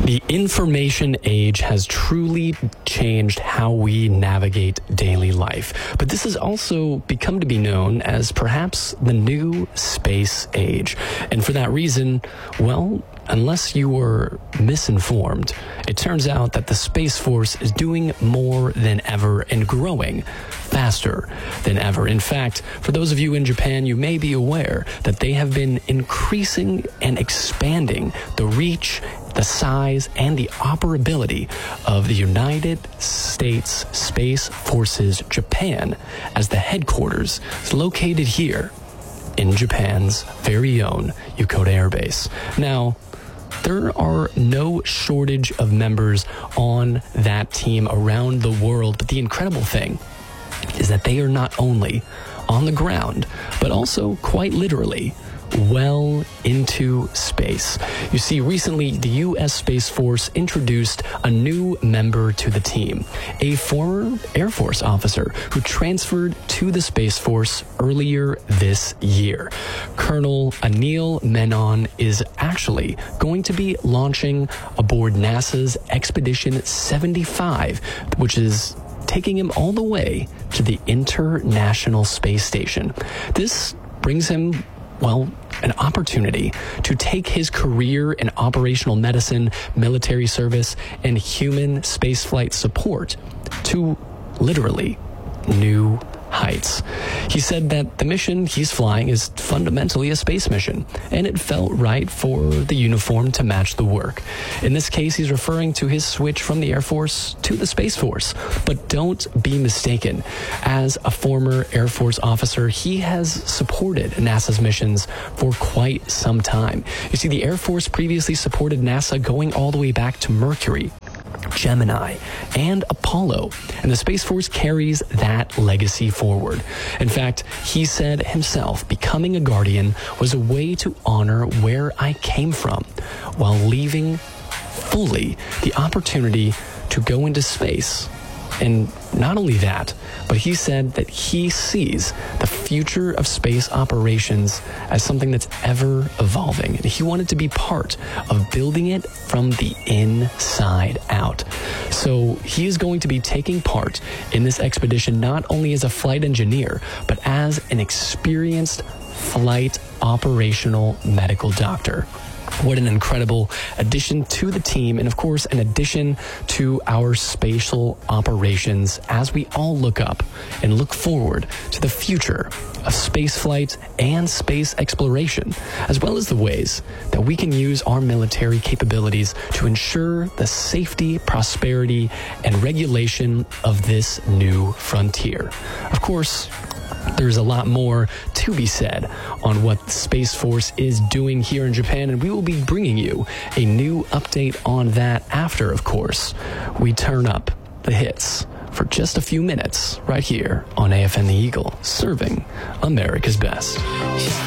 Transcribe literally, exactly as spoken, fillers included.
The information age has truly changed how we navigate daily life. But this has also become to be known as perhaps the new space age. And for that reason, well, unless you were misinformed, it turns out that the Space Force is doing more than ever and growing faster than ever. In fact, for those of you in Japan, you may be aware that they have been increasing and expanding the reach, the size, and the operability of the United States Space Forces Japan, as the headquarters is located here in Japan's very own Yokota Air Base. Now, there are no shortage of members on that team around the world, but the incredible thing is that they are not only on the ground, but also quite literally well into space. You see, recently the U S Space Force introduced a new member to the team, a former Air Force officer who transferred to the Space Force earlier this year. Colonel Anil Menon is actually going to be launching aboard NASA's Expedition seventy-five, which is taking him all the way to the International Space Station. This brings him, well, an opportunity to take his career in operational medicine, military service, and human spaceflight support to literally new heights. He said that the mission he's flying is fundamentally a space mission, and it felt right for the uniform to match the work. In this case, he's referring to his switch from the Air Force to the Space Force. But don't be mistaken. As a former Air Force officer, he has supported NASA's missions for quite some time. You see, the Air Force previously supported NASA going all the way back to Mercury, Gemini, and Apollo, and the Space Force carries that legacy forward. In fact, he said himself, becoming a Guardian was a way to honor where I came from, while leaving fully the opportunity to go into space. And not only that, but he said that he sees the future of space operations as something that's ever evolving. And he wanted to be part of building it from the inside out. So he is going to be taking part in this expedition not only as a flight engineer, but as an experienced flight operational medical doctor. What an incredible addition to the team, and of course, an addition to our spatial operations as we all look up and look forward to the future of spaceflight and space exploration, as well as the ways that we can use our military capabilities to ensure the safety, prosperity, and regulation of this new frontier. Of course, there's a lot more to be said on what the Space Force is doing here in Japan, and we will be bringing you a new update on that after, of course, we turn up the hits for just a few minutes right here on A F M The Eagle, serving America's best.